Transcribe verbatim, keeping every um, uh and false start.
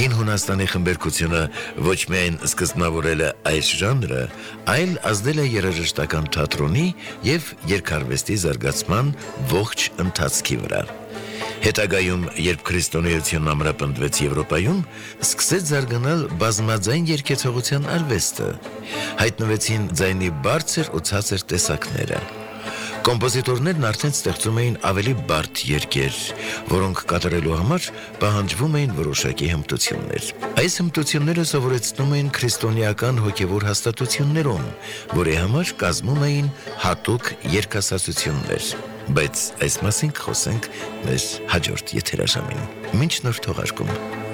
Հին Հունաստանի խմբերգությունը ոչ միայն սկզբնավորել է այս ժանրը, այլ ազդել է երաժշտական թատրոնի և երգարվեստի զարգացման ողջ ընթացքի վրա։ Հետագայում, երբ քրիստոնեությունն ամրապնդվեց Եվրոպայում, սկսեց զարգանալ բազմաձայն երգեցողության արվեստը, հայտնվեցին ձայնի բարձր ու ցածր տեսակները։ Կոմպոզիտորներն արդեն ստեղծում էին ավելի բարդ երգեր, որոնք կատարելու համար պահանջվում էին որոշակի հմտություններ։ Այս հմտությունները սովորեցնում էին քրիստոնեական հոգևոր հաստատություններում, որի համար կազմում էին հատուկ երգասացություններ։ Բայց այս մասին կխոսենք մեր հաջորդ եթերաժամին։ Մինչ նոր թողարկում։